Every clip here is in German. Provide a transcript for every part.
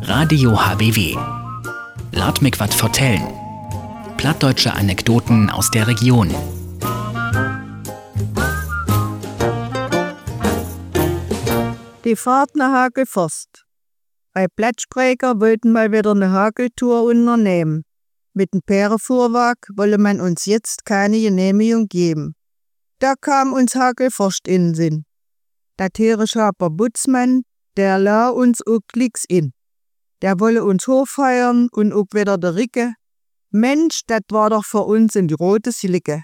Radio HBW. Laat mich wat vertellen. Plattdeutsche Anekdoten aus der Region. Die Fahrt nach Hagelforst. Bei Blattsprecher wollten wir wieder eine Hageltour unternehmen. Mit dem Pferdefuhrwerk wolle man uns jetzt keine Genehmigung geben. Da kam uns Hagelforst in den Sinn. Der Tiereschaper Butzmann, der la uns auch Klicks in. Der wolle uns hochfeiern und auch wieder der Ricke. Mensch, das war doch für uns in die rote Silicke.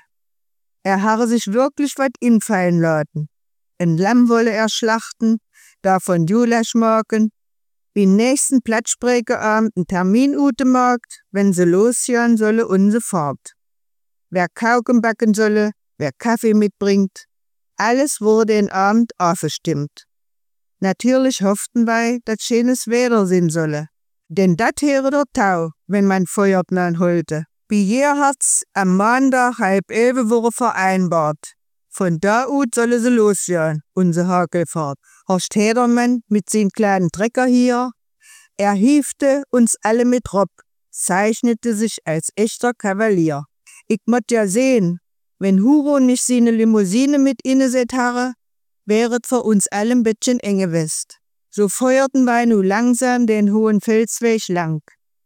Er habe sich wirklich wat infallen lassen. Ein Lamm wolle er schlachten, davon Julasch machen, wie nächsten Plattsprecherabend einen Termin utemacht, wenn sie losjahren solle unsere Fahrt. Wer Kauken backen solle, wer Kaffee mitbringt, alles wurde den Abend aufgestimmt. Natürlich hofften wir, dass schönes Wetter sein solle. Denn dat wäre der Tau, wenn man Feuerplan holte. Wie je hat's am Montag 10:30 wurde vereinbart. Von da aus solle sie losjahren, unsere Hagelfahrt. Horst Hedermann mit seinem kleinen Trecker hier. Er hiefte uns alle mit Rob, zeichnete sich als echter Kavalier. Ich mott ja sehen, wenn Huro nicht seine Limousine mit inneset habe, wäre für uns alle ein bisschen enge West. So feuerten wir nu langsam den hohen Felsweg lang.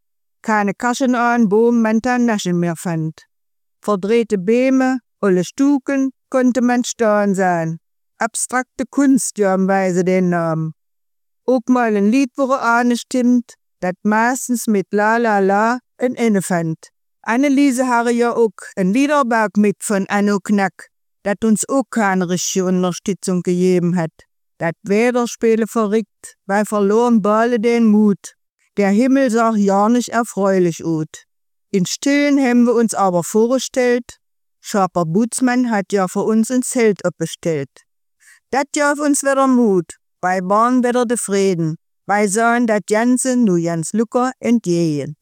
Keine Kaschen an, Boom, man Naschen mehr fand. Verdrehte Bäme, olle Stuken konnte man stehen sein. Abstrakte Kunst, jörnweise den Namen. Auch mal ein Lied wurde angestimmt, dat meistens mit La La La ein Ende fand. Anneliese habe ja auch ein Liederberg mit von Anno Knack, dat uns auch keine richtige Unterstützung gegeben hat. Dat Wetterspiele verrückt, weil verloren bald den Mut. Der Himmel sah ja nicht erfreulich aus. In Stillen haben wir uns aber vorgestellt, Schaper Butzmann hat ja für uns ein Zelt abbestellt. Dat gab uns wieder Mut, bei waren wieder de Frieden, bei sahen dat Ganze nu ganz Lucker entgehen.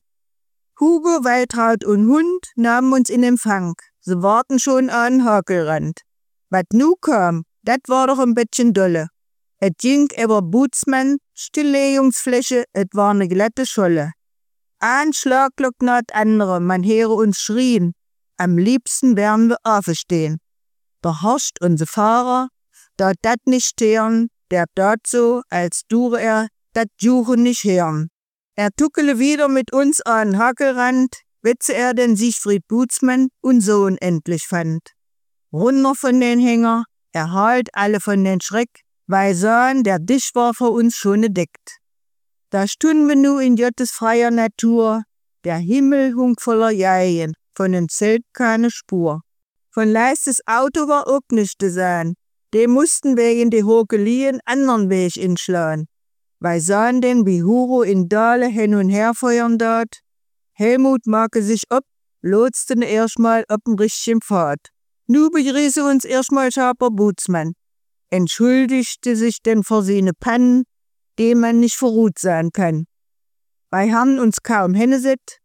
Hugo, Waltraud und Hund nahmen uns in Empfang, sie warten schon an Hakelrand. Wat nu kam, dat war doch ein bisschen dolle. Et ging über Butzmann, Stilllegungsfläche, et war ne glatte Scholle. Ein Schlaglock nach andere, man höre uns schrien, am liebsten wären wir aufstehen. Der Horst, unser Fahrer, dort dat nicht stehen, der dort so, als dure er dat Juchen nicht hören. Er tuckele wieder mit uns an Hakelrand, wetze er den Siegfried Butzmann und Sohn endlich fand. Runter von den Hänger, er halt alle von den Schreck, weil sahen, der Tisch war für uns schon gedeckt. Da stunden wir nu in Jottes freier Natur, der Himmel hung voller Jeien, von dem Zelt keine Spur. Von leistes Auto war auch nicht zu sehen, dem mussten wegen die Hokelien andern Weg inschlagen. Weil sahen denn wie Huro in Dale hin und her feuern dort. Helmut mache sich ab, lotsten erstmal ab dem richtigen Pfad. Nu begrüße uns erstmal Schaper Butzmann. Entschuldigte sich denn für seine Pannen, dem man nicht verruht sein kann. Wir haben uns kaum hingesetzt,